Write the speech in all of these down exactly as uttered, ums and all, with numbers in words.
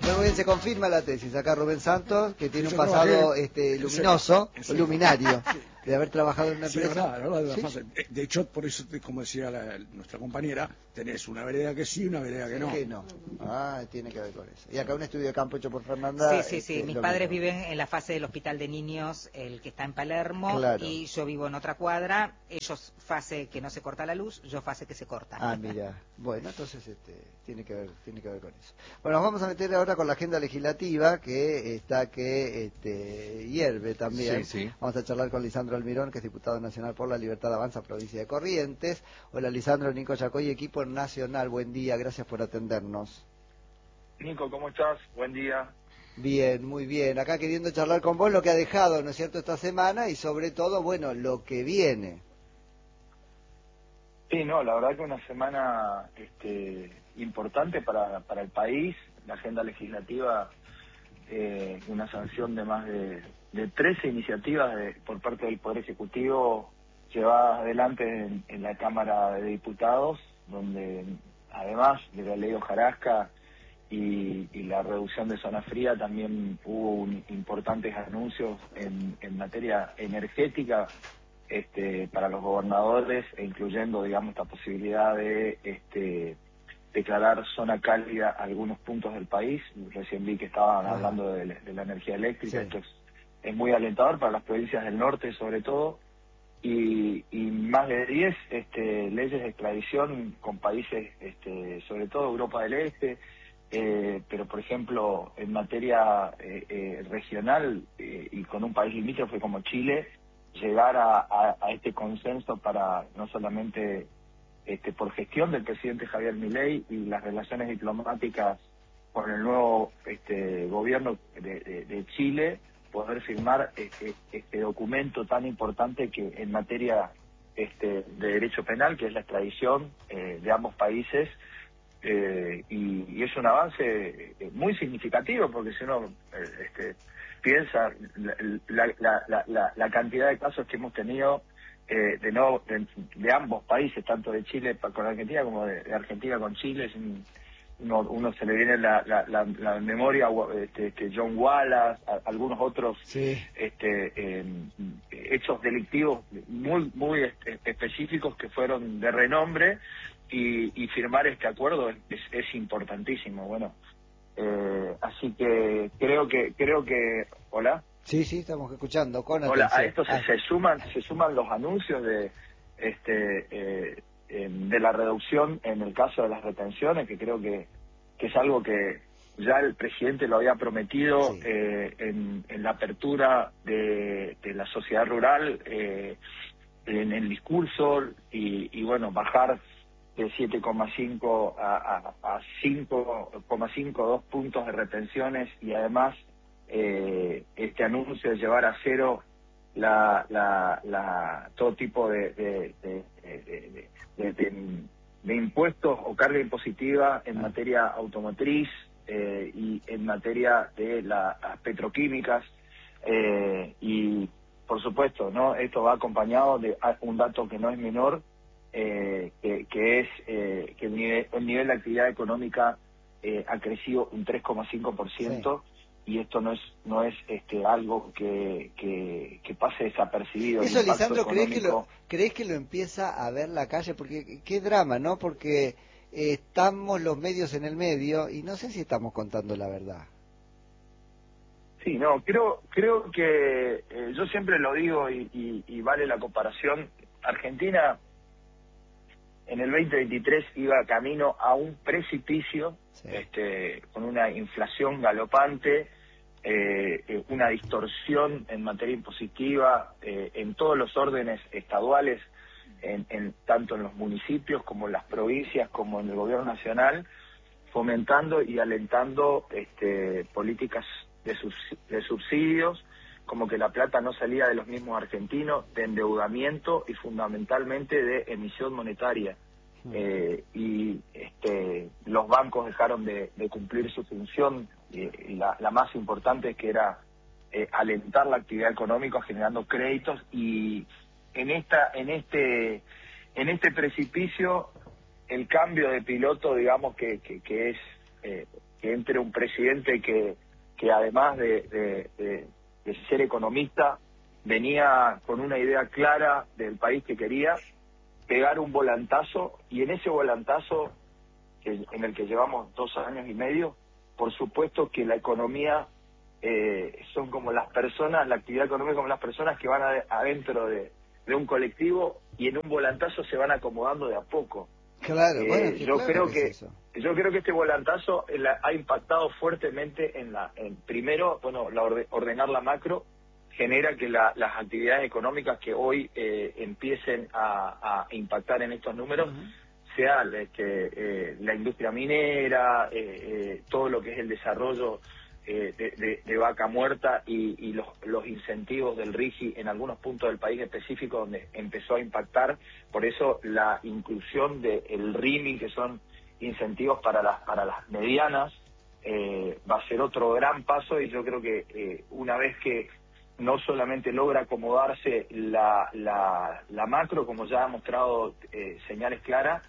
Muy bien, se confirma la tesis. Acá Rubén Santos, que tiene Yo un pasado trabajé este, en luminoso, serio, en serio. luminario, de haber trabajado en una Sí, empresa. verdad, verdad, de, la ¿Sí? fase. de hecho, por eso, como decía la, nuestra compañera, tenés una vereda que sí y una vereda que no. Que no. Ah, tiene que ver con eso. Y acá un estudio de campo hecho por Fernanda. Sí, sí, este, sí. Mis lo padres mismo. viven en la fase del hospital de niños, el que está en Palermo, Claro. y yo vivo en otra cuadra. Ellos fase que no se corta la luz, yo fase que se corta. Ah, mira. Bueno, entonces este, tiene que ver, tiene que ver con eso. Bueno, nos vamos a meter ahora con la agenda legislativa que está que este, hierve también. Sí, sí. Vamos a charlar con Lisandro Almirón, que es diputado nacional por la Libertad Avanza, provincia de Corrientes. Hola, Lisandro, Nico Yacoy, equipo nacional. Buen día, gracias por atendernos. Nico, ¿cómo estás? Buen día. Bien, muy bien. Acá queriendo charlar con vos lo que ha dejado, ¿no es cierto?, esta semana y sobre todo, bueno, lo que viene. Sí, no, la verdad que una semana este, importante para, para el país. La agenda legislativa, eh, una sanción de más de, de trece iniciativas de, por parte del Poder Ejecutivo llevadas adelante en, en la Cámara de Diputados, donde además de la ley Hojarasca y, y la reducción de zona fría, también hubo un, importantes anuncios en, en materia energética este, para los gobernadores, e incluyendo, digamos, la posibilidad de este, declarar zona cálida algunos puntos del país. Recién vi que estaban Ajá. hablando de, de la energía eléctrica. Sí. Esto es, es muy alentador para las provincias del norte, sobre todo. Y, y más de diez este, leyes de extradición con países, este, sobre todo Europa del Este, eh, pero por ejemplo en materia eh, eh, regional eh, y con un país limítrofe como Chile, llegar a, a, a este consenso para no solamente este, por gestión del presidente Javier Milei y las relaciones diplomáticas con el nuevo este, gobierno de, de, de Chile, poder firmar este, este documento tan importante que en materia este, de derecho penal, que es la extradición eh, de ambos países, eh, y, y es un avance eh, muy significativo, porque si uno eh, este, piensa la, la, la, la, la cantidad de casos que hemos tenido eh, de, no, de, de ambos países, tanto de Chile con Argentina como de, de Argentina con Chile, es un, Uno, uno se le viene la, la, la, la memoria este, que John Wallace, a, algunos otros Sí. este, eh, hechos delictivos muy muy este, específicos que fueron de renombre, y, y firmar este acuerdo es, es importantísimo. Bueno, eh, así que creo que creo que hola Sí, sí, estamos escuchando con hola atención. a esto se, Ah. se suman se suman los anuncios de este eh, de la reducción en el caso de las retenciones, que creo que, que es algo que ya el presidente lo había prometido. Sí. eh, en, en la apertura de, de la sociedad rural, eh, en el discurso, y, y bueno, bajar de siete coma cinco a, a, a cinco coma cinco, dos puntos de retenciones, y además eh, este anuncio de llevar a cero la, la, la todo tipo de, de, de, de, de, de, de impuestos o carga impositiva en materia automotriz eh, y en materia de la, las petroquímicas, eh, y por supuesto, no, esto va acompañado de un dato que no es menor, eh, que, que es eh, que el nivel, el nivel de actividad económica eh, ha crecido un tres coma cinco por ciento. Sí. Y esto no es no es este algo que, que, que pase desapercibido. Eso, Lisandro, económico... ¿crees que, lo, ¿crees que lo empieza a ver la calle? Porque qué drama, ¿no? Porque eh, estamos los medios en el medio y no sé si estamos contando la verdad. Sí, no, creo creo que eh, yo siempre lo digo y, y, y vale la comparación. Argentina en el veinte veintitrés iba camino a un precipicio, sí. este, con una inflación galopante, eh, una distorsión en materia impositiva eh, en todos los órdenes estaduales, en, en, tanto en los municipios como en las provincias como en el gobierno nacional, fomentando y alentando este, políticas de, de subsidios, como que la plata no salía de los mismos argentinos, de endeudamiento y fundamentalmente de emisión monetaria. Eh, y este, los bancos dejaron de, de cumplir su función, eh, y la, la más importante, que era eh, alentar la actividad económica generando créditos, y en esta en este en este precipicio el cambio de piloto, digamos que, que, que es eh, que entre un presidente que, que además de, de, de, de ser economista, venía con una idea clara del país que quería, pegar un volantazo, y en ese volantazo, que, en el que llevamos dos años y medio, por supuesto que la economía eh, son como las personas, la actividad económica como las personas que van a, adentro de, de un colectivo y en un volantazo se van acomodando de a poco. Claro, Eh, bueno, que yo claro creo que que es eso. yo creo que este volantazo eh, la, ha impactado fuertemente en la, en, primero, bueno, la orde, ordenar la macro genera que la, las actividades económicas que hoy eh, empiecen a, a impactar en estos números, uh-huh, sea este, eh, la industria minera, eh, eh, todo lo que es el desarrollo eh, de, de, de vaca muerta y, y los, los incentivos del RIGI en algunos puntos del país específicos donde empezó a impactar. Por eso la inclusión del RIMI, que son incentivos para las, para las medianas, eh, va a ser otro gran paso, y yo creo que eh, una vez que no solamente logra acomodarse la, la, la macro, como ya ha mostrado eh, señales claras,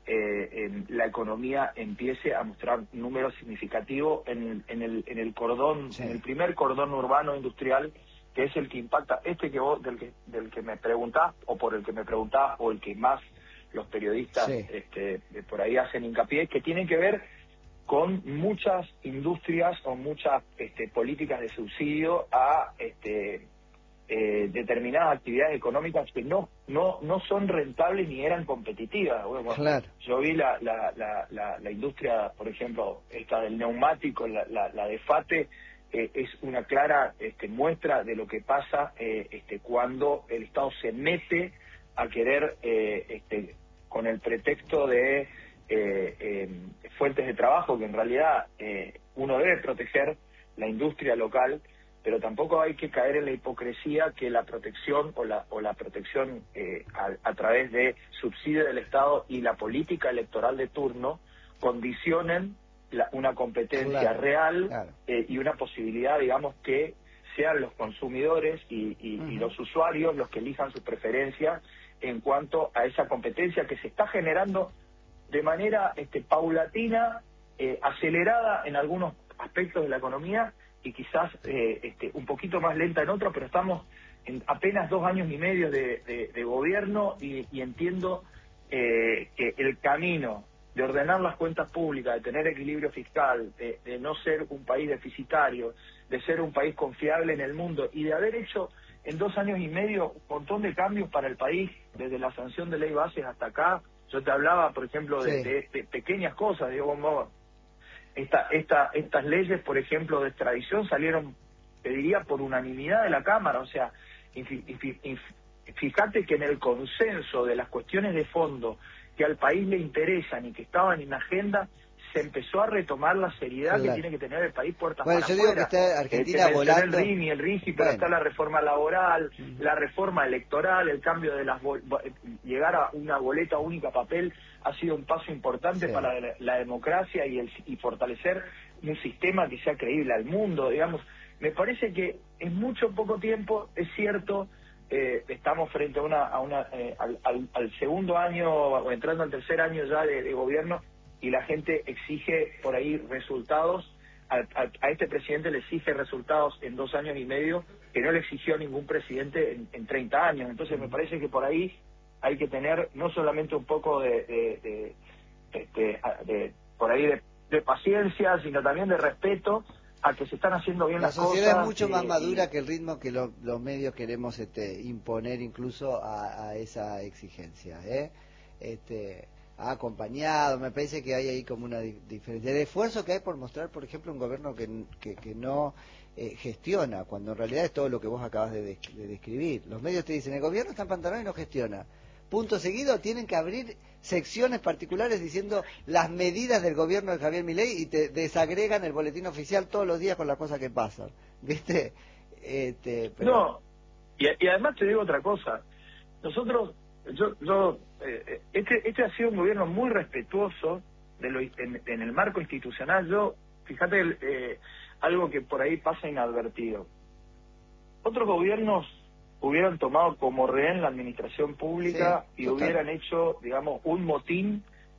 eh, en la economía empiece a mostrar números significativos en, en, el, en el cordón, sí, en el primer cordón urbano industrial, que es el que impacta, este que vos, del que, del que me preguntás, o por el que me preguntás, o el que más los periodistas sí. este, por ahí hacen hincapié, que tienen que ver con muchas industrias o muchas este, políticas de subsidio a este, eh, determinadas actividades económicas que no no no son rentables ni eran competitivas. Bueno, claro. Yo vi la, la, la, la, la industria, por ejemplo, esta del neumático, la, la, la de FATE, eh, es una clara este, muestra de lo que pasa eh, este, cuando el Estado se mete a querer, eh, este, con el pretexto de Eh, eh, fuentes de trabajo, que en realidad eh, uno debe proteger la industria local, pero tampoco hay que caer en la hipocresía que la protección o la o la protección eh, a, a través de subsidio del Estado y la política electoral de turno condicionen la, una competencia claro, real claro. Eh, y una posibilidad, digamos, que sean los consumidores y, y, uh-huh. y los usuarios los que elijan sus preferencias en cuanto a esa competencia que se está generando de manera este, paulatina, eh, acelerada en algunos aspectos de la economía y quizás eh, este, un poquito más lenta en otros, pero estamos en apenas dos años y medio de, de, de gobierno y, y entiendo eh, que el camino de ordenar las cuentas públicas, de tener equilibrio fiscal, de, de no ser un país deficitario, de ser un país confiable en el mundo y de haber hecho en dos años y medio un montón de cambios para el país, desde la sanción de ley bases hasta acá. Yo te hablaba, por ejemplo, de, sí. de, de pequeñas cosas, digo, como esta, esta, estas leyes, por ejemplo, de extradición salieron, te diría, por unanimidad de la Cámara. O sea, fíjate que en el consenso de las cuestiones de fondo que al país le interesan y que estaban en la agenda, se empezó a retomar la seriedad claro. que tiene que tener el país puertas bueno, para yo afuera. Digo que está Argentina eh, volando. El RIMI, el RIGI, pero bueno. está la reforma laboral, uh-huh. la reforma electoral, el cambio de las llegar a una boleta única papel ha sido un paso importante sí. para la, la democracia y, el, y fortalecer un sistema que sea creíble al mundo, digamos. Me parece que en mucho poco tiempo, es cierto, eh, estamos frente a una, a una eh, al, al, al segundo año o entrando al tercer año ya de, de gobierno, y la gente exige por ahí resultados, a, a, a este presidente le exige resultados en dos años y medio que no le exigió ningún presidente en, en treinta años. Entonces me parece que por ahí hay que tener no solamente un poco de, de, de, de, de, de por ahí de, de paciencia, sino también de respeto a que se están haciendo bien la las cosas. La sociedad es mucho y, más madura y... que el ritmo que lo, los medios queremos este, imponer incluso a, a esa exigencia, ¿eh? Este... ha acompañado, me parece que hay ahí como una di- diferencia. El esfuerzo que hay por mostrar, por ejemplo, un gobierno que, que, que no eh, gestiona, cuando en realidad es todo lo que vos acabas de, de, de describir. Los medios te dicen, el gobierno está en pantalón y no gestiona. Punto seguido, tienen que abrir secciones particulares diciendo las medidas del gobierno de Javier Milei y te desagregan el boletín oficial todos los días con las cosas que pasan. ¿Viste? Este, pero... No, y, y además te digo otra cosa. Nosotros... Yo, yo eh, este, este ha sido un gobierno muy respetuoso de lo, en, en el marco institucional. Yo, fíjate, eh, algo que por ahí pasa inadvertido. Otros gobiernos hubieran tomado como rehén la administración pública sí, y total. hubieran hecho, digamos, un motín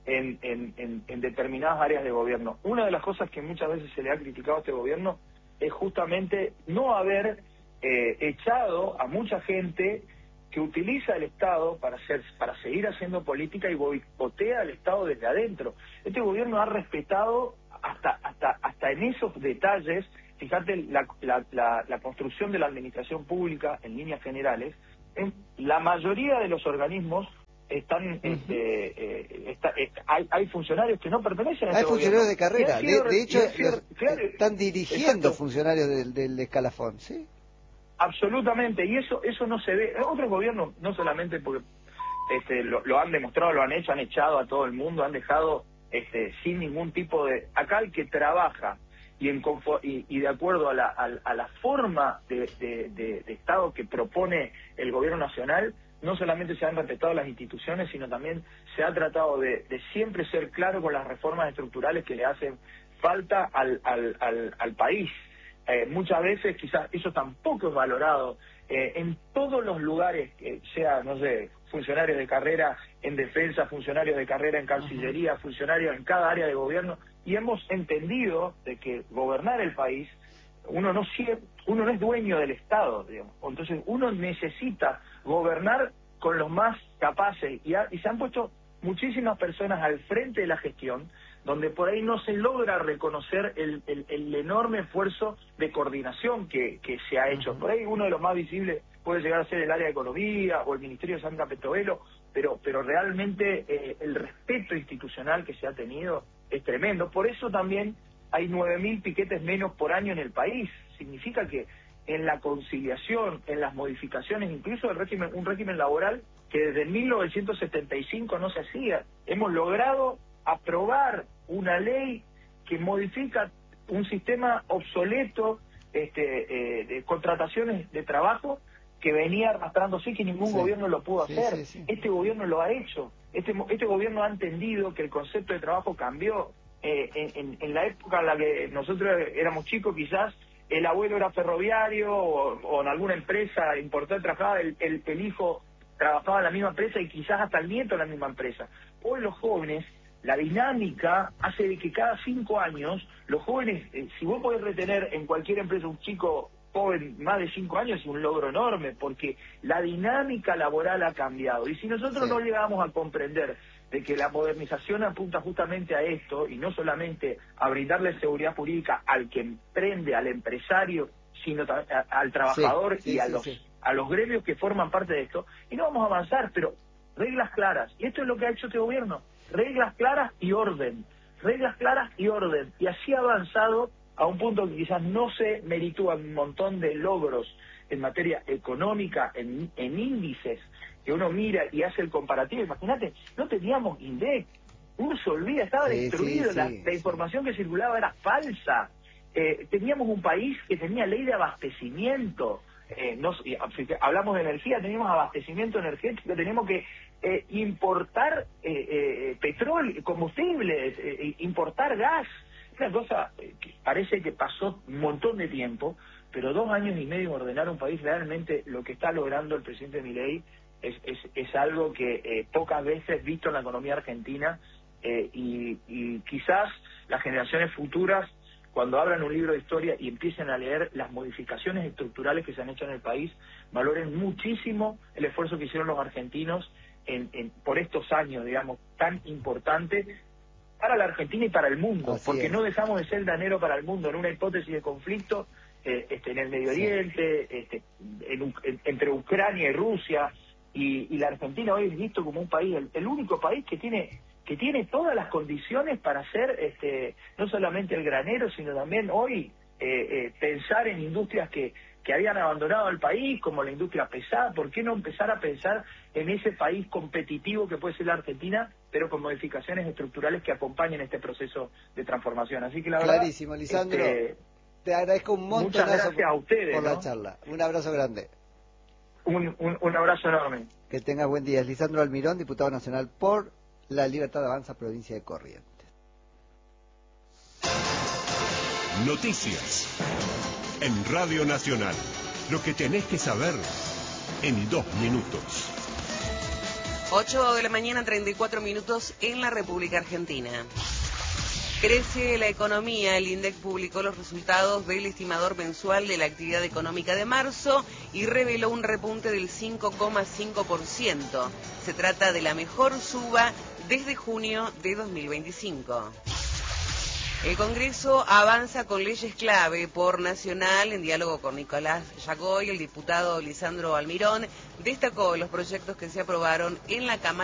en, en, en, en determinadas áreas de gobierno. Una de las cosas que muchas veces se le ha criticado a este gobierno es justamente no haber eh, echado a mucha gente que utiliza el Estado para hacer, para seguir haciendo política y boicotea al Estado desde adentro. Este gobierno ha respetado hasta hasta hasta en esos detalles. Fíjate, la, la, la, la construcción de la administración pública en líneas generales, en la mayoría de los organismos están, uh-huh. este, eh, está, eh, hay, hay funcionarios que no pertenecen a hay este funcionarios gobierno. de carrera, Sido, de, de hecho sido, los, claro, están dirigiendo exacto. funcionarios del, del escalafón, ¿sí? Absolutamente, y eso eso no se ve. Otros gobiernos, no solamente porque este, lo, lo han demostrado, lo han hecho, han echado a todo el mundo, han dejado este, sin ningún tipo de... Acá el que trabaja y, en y, y de acuerdo a la, a, a la forma de, de, de, de Estado que propone el gobierno nacional, no solamente se han respetado las instituciones, sino también se ha tratado de, de siempre ser claro con las reformas estructurales que le hacen falta al, al, al, al país. Eh, muchas veces quizás eso tampoco es valorado eh, en todos los lugares, que sea, no sé, funcionarios de carrera en defensa, funcionarios de carrera en Cancillería, funcionarios en cada área de gobierno, y hemos entendido de que gobernar el país, uno no uno no es dueño del Estado, digamos. Entonces uno necesita gobernar con los más capaces, y, ha, y se han puesto muchísimas personas al frente de la gestión, donde por ahí no se logra reconocer el, el, el enorme esfuerzo de coordinación que, que se ha hecho. Por ahí uno de los más visibles puede llegar a ser el área de Economía o el Ministerio de Santa Petovelo, pero, pero realmente eh, el respeto institucional que se ha tenido es tremendo. Por eso también hay nueve mil piquetes menos por año en el país. Significa que en la conciliación, en las modificaciones, incluso del régimen, un régimen laboral que desde mil novecientos setenta y cinco no se hacía, hemos logrado aprobar una ley que modifica un sistema obsoleto este, eh, de contrataciones de trabajo que venía arrastrándose, que ningún sí. gobierno lo pudo sí, hacer. Sí, sí. Este gobierno lo ha hecho. Este, este gobierno ha entendido que el concepto de trabajo cambió. Eh, en, en la época en la que nosotros éramos chicos, quizás el abuelo era ferroviario o, o en alguna empresa importante trabajaba, el, el, el hijo trabajaba en la misma empresa y quizás hasta el nieto en la misma empresa. Hoy los jóvenes, la dinámica hace de que cada cinco años, los jóvenes, eh, si vos podés retener en cualquier empresa un chico joven más de cinco años, es un logro enorme, porque la dinámica laboral ha cambiado. Y si nosotros sí. no llegamos a comprender de que la modernización apunta justamente a esto, y no solamente a brindarle seguridad jurídica al que emprende, al empresario, sino a, a, al trabajador sí, sí, y a sí, los sí. a los gremios que forman parte de esto, y no vamos a avanzar, pero reglas claras. Y esto es lo que ha hecho este gobierno. Reglas claras y orden, reglas claras y orden, y así ha avanzado a un punto que quizás no se meritúa un montón de logros en materia económica, en, en índices, que uno mira y hace el comparativo. Imagínate, no teníamos INDEC, uno se olvida, estaba sí, destruido, sí, la, sí, la información sí. que circulaba era falsa, eh, teníamos un país que tenía ley de abastecimiento, eh, no, hablamos de energía, teníamos abastecimiento energético, teníamos que eh, importar eh, eh, petróleo, combustibles, eh, importar gas, una cosa que parece que pasó un montón de tiempo, pero dos años y medio ordenar un país, realmente lo que está logrando el presidente Milei es, es, es algo que eh, pocas veces visto en la economía argentina, eh, y, y quizás las generaciones futuras, cuando abran un libro de historia y empiecen a leer las modificaciones estructurales que se han hecho en el país, valoren muchísimo el esfuerzo que hicieron los argentinos en, en, por estos años, digamos, tan importantes para la Argentina y para el mundo, Así porque es. no dejamos de ser danero para el mundo en una hipótesis de conflicto eh, este, en el Medio Oriente, sí. este, en, en, entre Ucrania y Rusia, y, y la Argentina hoy es visto como un país, el, el único país que tiene que tiene todas las condiciones para ser este, no solamente el granero, sino también hoy eh, eh, pensar en industrias que, que habían abandonado el país, como la industria pesada. ¿Por qué no empezar a pensar en ese país competitivo que puede ser la Argentina, pero con modificaciones estructurales que acompañen este proceso de transformación? Así que la verdad... Clarísimo, Lisandro. Este, te agradezco un montón muchas gracias por, a ustedes, por ¿no? la charla. Un abrazo grande. Un, un, un abrazo enorme. Que tengas buen día. Es Lisandro Almirón, diputado nacional por La Libertad Avanza, provincia de Corrientes. Noticias en Radio Nacional. Lo que tenés que saber en dos minutos. ocho de la mañana, treinta y cuatro minutos en la República Argentina. Crece la economía. El INDEC publicó los resultados del estimador mensual de la actividad económica de marzo y reveló un repunte del cinco coma cinco por ciento. Se trata de la mejor suba desde junio de dos mil veinticinco. El Congreso avanza con leyes clave por Nacional. En diálogo con Nicolás Yagoy, el diputado Lisandro Almirón destacó los proyectos que se aprobaron en la Cámara